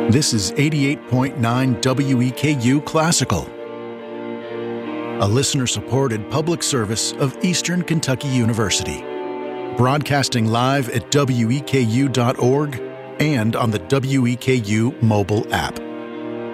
This is 88.9 WEKU Classical, a listener-supported public service of Eastern Kentucky University, broadcasting live at weku.org and on the WEKU mobile app.